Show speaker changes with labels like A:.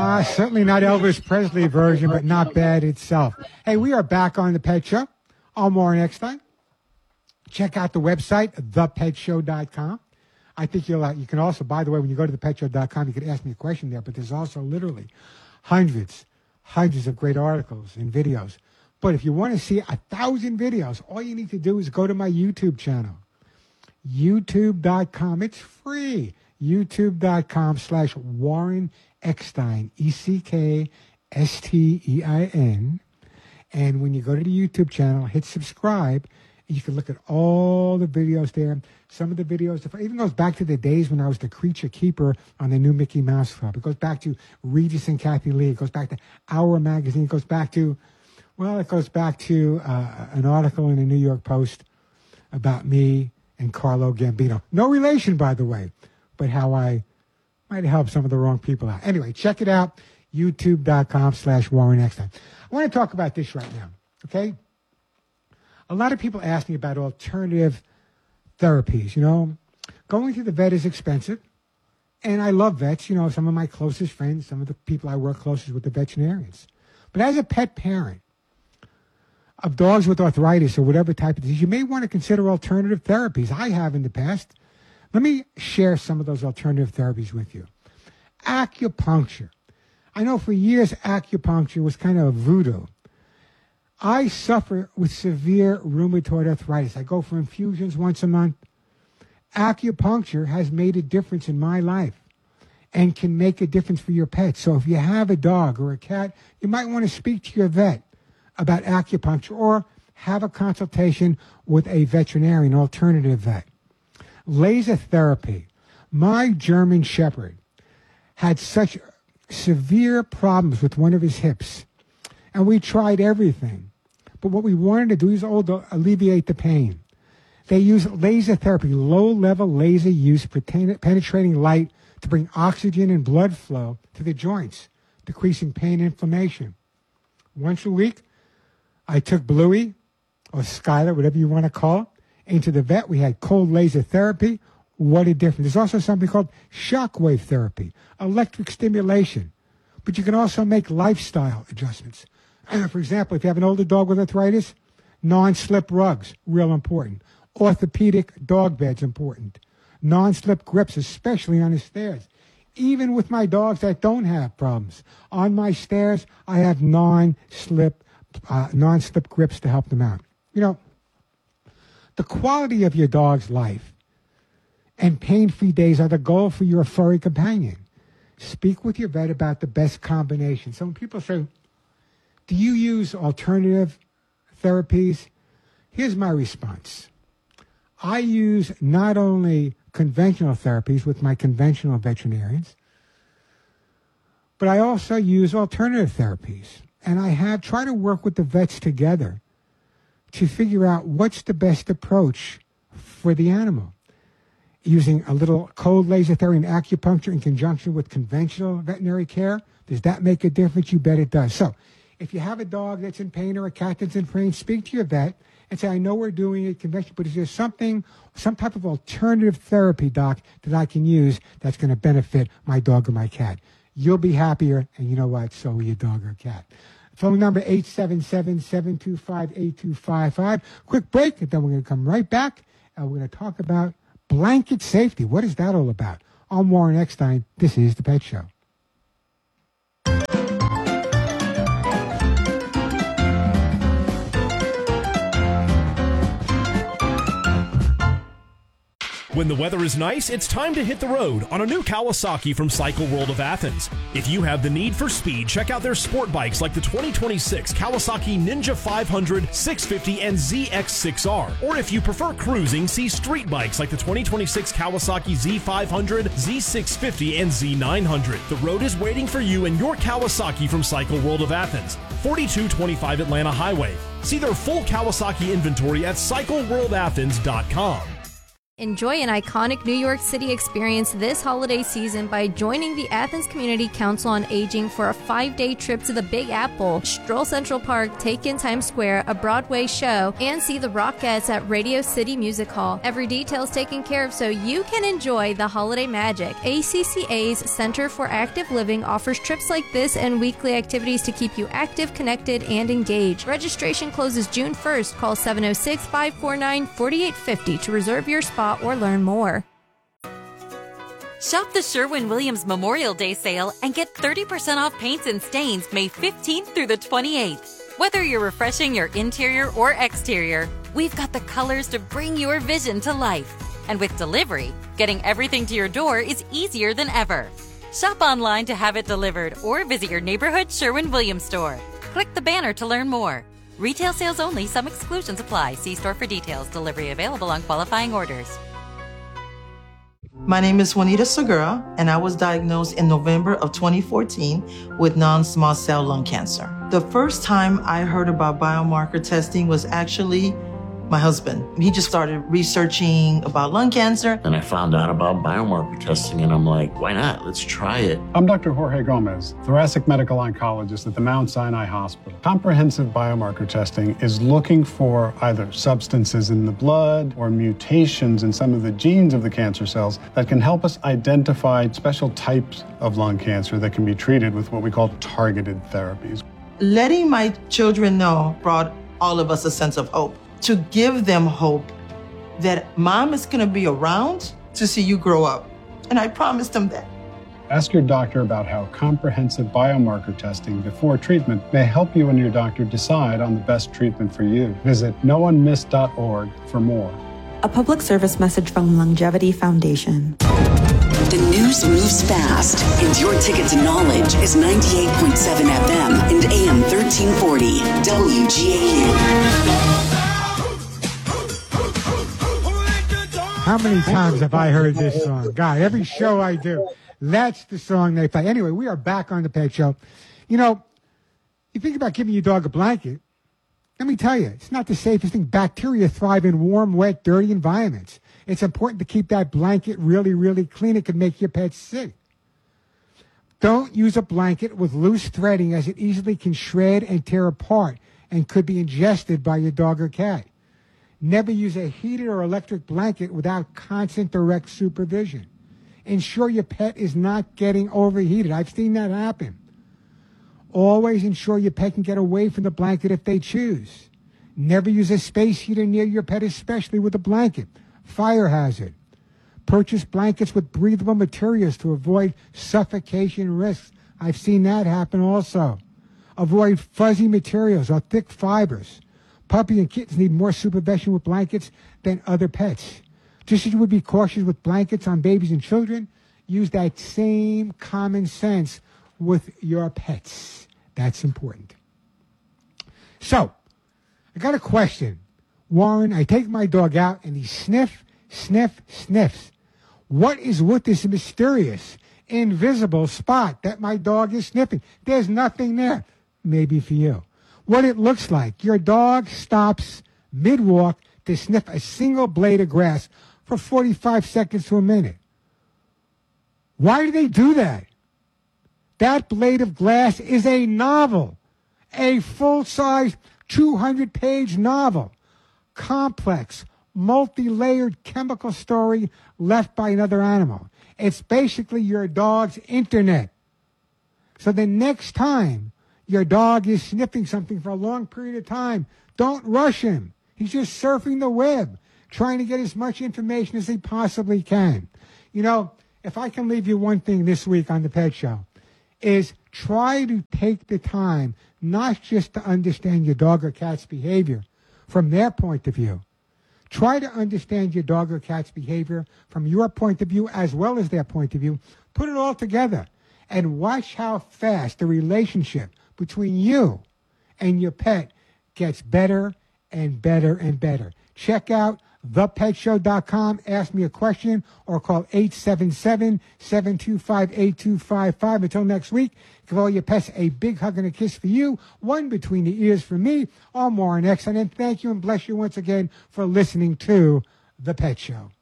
A: Certainly not Elvis Presley version, but not bad itself. Hey, we are back on The Pet Show. I'm Warren Eckstein. Check out the website, thepetshow.com. I think you can also, by the way, when you go to thepetshow.com, you can ask me a question there, but there's also literally hundreds of great articles and videos. But if you want to see 1,000 videos, all you need to do is go to my YouTube channel, youtube.com. It's free. youtube.com/Warren Eckstein, Eckstein. And when you go to the YouTube channel, hit subscribe. You can look at all the videos there. Some of the videos, it even goes back to the days when I was the creature keeper on the new Mickey Mouse Club. It goes back to Regis and Kathy Lee. It goes back to Our Magazine. It goes back to an article in the New York Post about me and Carlo Gambino. No relation, by the way, but how I might have helped some of the wrong people out. Anyway, check it out, youtube.com/Warren Eckstein. I want to talk about this right now, okay? A lot of people ask me about alternative therapies. Going to the vet is expensive, and I love vets. Some of my closest friends, some of the people I work closest with, the veterinarians. But as a pet parent of dogs with arthritis or whatever type of disease, you may want to consider alternative therapies. I have in the past. Let me share some of those alternative therapies with you. Acupuncture. I know for years acupuncture was kind of voodoo. I suffer with severe rheumatoid arthritis. I go for infusions once a month. Acupuncture has made a difference in my life and can make a difference for your pet. So if you have a dog or a cat, you might want to speak to your vet about acupuncture or have a consultation with a veterinarian, alternative vet. Laser therapy. My German Shepherd had such severe problems with one of his hips, and we tried everything. But what we wanted to do is alleviate the pain. They use laser therapy, low-level laser use, penetrating light to bring oxygen and blood flow to the joints, decreasing pain and inflammation. Once a week, I took Bluey, or Skylar, whatever you want to call it, into the vet. We had cold laser therapy. What a difference. There's also something called shockwave therapy, electric stimulation. But you can also make lifestyle adjustments. For example, if you have an older dog with arthritis, non-slip rugs, real important. Orthopedic dog beds, important. Non-slip grips, especially on the stairs. Even with my dogs that don't have problems. On my stairs, I have non-slip grips to help them out. The quality of your dog's life and pain-free days are the goal for your furry companion. Speak with your vet about the best combination. Some people say, do you use alternative therapies? Here's my response. I use not only conventional therapies with my conventional veterinarians, but I also use alternative therapies. And I have tried to work with the vets together to figure out what's the best approach for the animal. Using a little cold laser therapy and acupuncture in conjunction with conventional veterinary care, does that make a difference? You bet it does. So, if you have a dog that's in pain or a cat that's in pain, speak to your vet and say, I know we're doing it conventional, but is there some type of alternative therapy, doc, that I can use that's going to benefit my dog or my cat? You'll be happier, and you know what? So will your dog or cat. Phone number 877-725-8255. Quick break, and then we're going to come right back, and we're going to talk about blanket safety. What is that all about? I'm Warren Eckstein. This is The Pet Show.
B: When the weather is nice, it's time to hit the road on a new Kawasaki from Cycle World of Athens. If you have the need for speed, check out their sport bikes like the 2026 Kawasaki Ninja 500, 650, and ZX6R. Or if you prefer cruising, see street bikes like the 2026 Kawasaki Z500, Z650, and Z900. The road is waiting for you and your Kawasaki from Cycle World of Athens, 4225 Atlanta Highway. See their full Kawasaki inventory at CycleWorldAthens.com.
C: Enjoy an iconic New York City experience this holiday season by joining the Athens Community Council on Aging for a 5-day trip to the Big Apple, stroll Central Park, take in Times Square, a Broadway show, and see the Rockettes at Radio City Music Hall. Every detail is taken care of so you can enjoy the holiday magic. ACCA's Center for Active Living offers trips like this and weekly activities to keep you active, connected, and engaged. Registration closes June 1st. Call 706-549-4850 to reserve your spot or learn more.
D: Shop the Sherwin-Williams Memorial Day sale and get 30% off paints and stains May 15th through the 28th. Whether you're refreshing your interior or exterior, we've got the colors to bring your vision to life. And with delivery, getting everything to your door is easier than ever. Shop online to have it delivered or visit your neighborhood Sherwin-Williams store. Click the banner to learn more. Retail sales only. Some exclusions apply. See store for details. Delivery available on qualifying orders.
E: My name is Juanita Segura, and I was diagnosed in November of 2014 with non-small cell lung cancer. The first time I heard about biomarker testing was actually my husband. He just started researching about lung cancer.
F: And I found out about biomarker testing, and I'm like, why not? Let's try it.
G: I'm Dr. Jorge Gomez, thoracic medical oncologist at the Mount Sinai Hospital. Comprehensive biomarker testing is looking for either substances in the blood or mutations in some of the genes of the cancer cells that can help us identify special types of lung cancer that can be treated with what we call targeted therapies.
E: Letting my children know brought all of us a sense of hope. To give them hope that mom is going to be around to see you grow up. And I promised them that.
G: Ask your doctor about how comprehensive biomarker testing before treatment may help you and your doctor decide on the best treatment for you. Visit noonemiss.org for more.
H: A public service message from Longevity Foundation.
I: The news moves fast, and your ticket to knowledge is 98.7 FM and AM 1340 WGAU.
A: How many times have I heard this song? God, every show I do, that's the song they play. Anyway, we are back on the Pet Show. You know, you think about giving your dog a blanket. Let me tell you, it's not the safest thing. Bacteria thrive in warm, wet, dirty environments. It's important to keep that blanket really, really clean. It could make your pet sick. Don't use a blanket with loose threading, as it easily can shred and tear apart and could be ingested by your dog or cat. Never use a heated or electric blanket without constant direct supervision. Ensure your pet is not getting overheated. I've seen that happen. Always ensure your pet can get away from the blanket if they choose. Never use a space heater near your pet, especially with a blanket. Fire hazard. Purchase blankets with breathable materials to avoid suffocation risks. I've seen that happen also. Avoid fuzzy materials or thick fibers. Puppy and kittens need more supervision with blankets than other pets. Just as you would be cautious with blankets on babies and children, use that same common sense with your pets. That's important. So, I got a question. Warren, I take my dog out and he sniffs. What is with this mysterious, invisible spot that my dog is sniffing? There's nothing there. Maybe for you. What it looks like. Your dog stops mid-walk to sniff a single blade of grass for 45 seconds to a minute. Why do they do that? That blade of grass is a novel, a full-size 200-page novel, complex, multi-layered chemical story left by another animal. It's basically your dog's internet. So the next time your dog is sniffing something for a long period of time, don't rush him. He's just surfing the web, trying to get as much information as he possibly can. You know, if I can leave you one thing this week on the Pet Show, is try to take the time not just to understand your dog or cat's behavior from their point of view. Try to understand your dog or cat's behavior from your point of view as well as their point of view. Put it all together and watch how fast the relationship between you and your pet gets better and better and better. Check out thepetshow.com. Ask me a question or call 877-725-8255. Until next week, give all your pets a big hug and a kiss for you, one between the ears for me, all more on X. And then thank you and bless you once again for listening to The Pet Show.